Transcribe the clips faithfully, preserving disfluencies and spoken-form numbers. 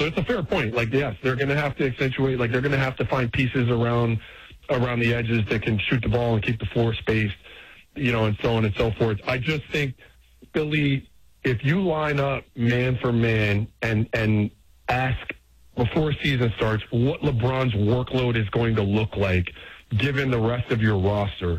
but it's a fair point. Like, yes, they're going to have to accentuate. Like, they're going to have to find pieces around around the edges that can shoot the ball and keep the floor spaced, you know, and so on and so forth. I just think Philly, if you line up man for man and and ask before season starts what LeBron's workload is going to look like, given the rest of your roster,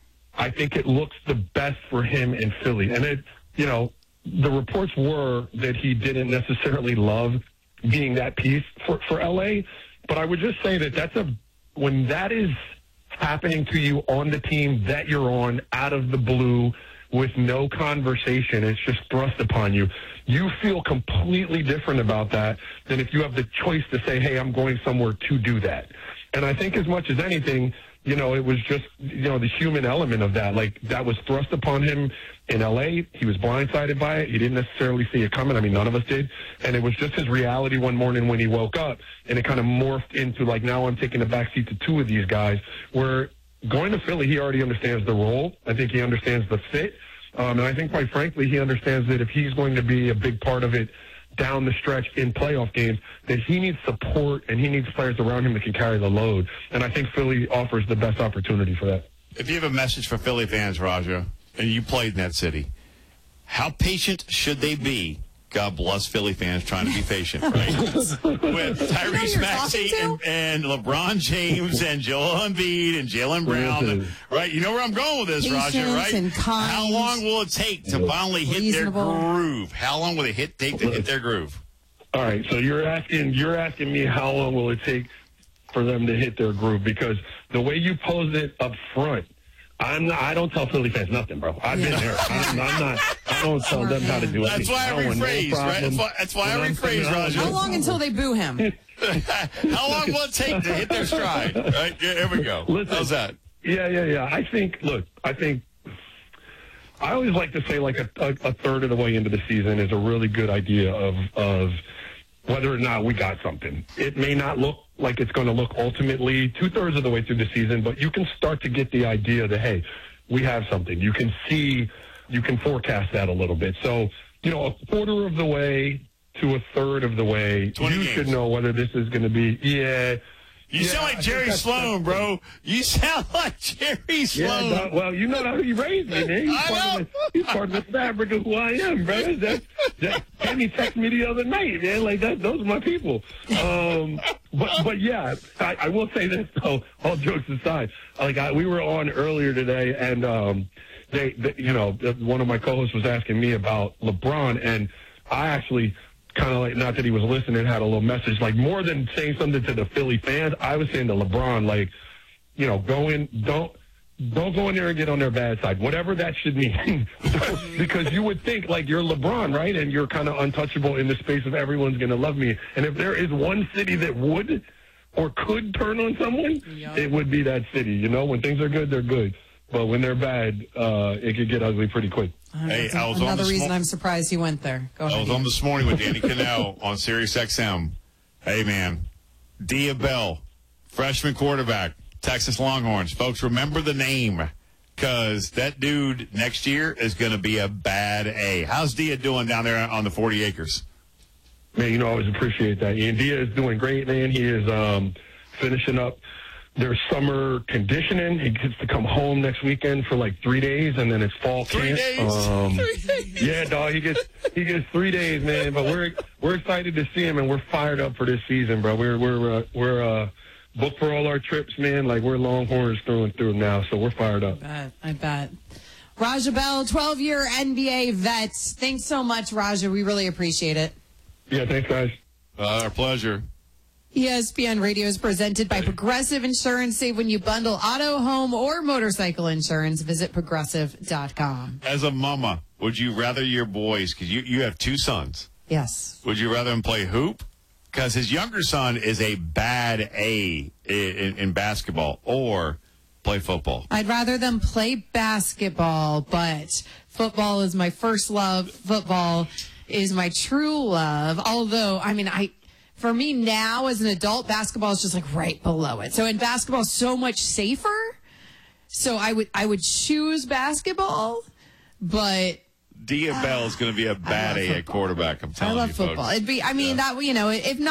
I think it looks the best for him in Philly. And it, you know, the reports were that he didn't necessarily love being that piece for, for L A, but I would just say that that's a, when that is happening to you on the team that you're on out of the blue with no conversation, it's just thrust upon you. You feel completely different about that than if you have the choice to say, hey, I'm going somewhere to do that. And I think as much as anything, you know, it was just, you know, the human element of that. Like, that was thrust upon him in L A. He was blindsided by it. He didn't necessarily see it coming. I mean, none of us did. And it was just his reality one morning when he woke up, and it kind of morphed into, like, now I'm taking a backseat to two of these guys, where going to Philly, he already understands the role. I think he understands the fit. Um, and I think, quite frankly, he understands that if he's going to be a big part of it down the stretch in playoff games, that he needs support and he needs players around him that can carry the load. And I think Philly offers the best opportunity for that. If you have a message for Philly fans, Raja, and you played in that city, how patient should they be? God bless Philly fans trying to be patient, right? With Tyrese Maxey and, and LeBron James and Joel Embiid and Jaylen Brown, right? You know where I'm going with this, Patience Raja, right? and kind, how long will it take to finally hit reasonable. their groove? How long will it hit, take to hit their groove? All right, so you're asking you're asking me how long will it take for them to hit their groove? Because the way you posed it up front, I'm not, I don't tell Philly fans nothing, bro. I've been there. I'm, I'm not. I don't tell them how to do it. That's why I rephrase, no right? That's why, that's why I rephrase, Raja. How long until they boo him? How long will it take to hit their stride? Right? Yeah, here we go. Listen, how's that? Yeah, yeah, yeah. I think. Look, I think. I always like to say like a, a, a third of the way into the season is a really good idea of of whether or not we got something. It may not look like it's going to look ultimately two-thirds of the way through the season, but you can start to get the idea that, hey, we have something. You can see, you can forecast that a little bit. So, you know, a quarter of the way to a third of the way, you games. should know whether this is going to be, yeah. You yeah, sound like I Jerry that's, Sloan, that's, bro. You sound like Jerry Sloan. Yeah, no, well, you know how he raised me, man. He's, I part know. Of the, he's part of the fabric of who I am, bro. That, that, Kenny texted me the other night, man. Like, that, those are my people. Um, but, but yeah, I, I will say this, though, all jokes aside. Like, I, we were on earlier today, and um, they, they, you know, one of my co-hosts was asking me about LeBron, and I actually kind of like, not that he was listening, had a little message, like more than saying something to the Philly fans, I was saying to LeBron, like, you know, go in, don't, don't go in there and get on their bad side, whatever that should mean. So, because you would think, like, you're LeBron, right? And you're kind of untouchable in the space of everyone's going to love me. And if there is one city that would or could turn on someone, yeah. it would be that city. You know, when things are good, they're good. But when they're bad, uh, it could get ugly pretty quick. Hey, I was another on reason mo- I'm surprised you went there. Go ahead. I was on this morning with Danny Cannell on Sirius X M. Hey, man, Dia Bell, freshman quarterback, Texas Longhorns. Folks, remember the name, because that dude next year is going to be a bad A. How's Dia doing down there on the forty acres? Man, you know, I always appreciate that. And Dia is doing great, man. He is um, finishing up their summer conditioning. He gets to come home next weekend for like three days, and then it's fall three camp. Days. Um, three days. Yeah, dog. He gets he gets three days, man. But we're we're excited to see him, and we're fired up for this season, bro. We're we're uh, we're uh, booked for all our trips, man. Like, we're Longhorns through and through now, so we're fired up. I bet. I bet. Raja Bell, twelve-year N B A vet. Thanks so much, Raja. We really appreciate it. Yeah, thanks, guys. Uh, our pleasure. E S P N Radio is presented by Progressive Insurance. Save when you bundle auto, home, or motorcycle insurance. Visit progressive dot com. As a mama, would you rather your boys, because you, you have two sons, yes, would you rather them play hoop? Because his younger son is a bad A in, in basketball, or play football? I'd rather them play basketball, but football is my first love. Football is my true love. Although, I mean, I... For me now, as an adult, basketball is just like right below it. So in basketball, is so much safer. So I would I would choose basketball, but Dia Bell is going to be a bad A at quarterback. I'm telling I love you, football. folks. It'd be, I mean, yeah. that you know, if not.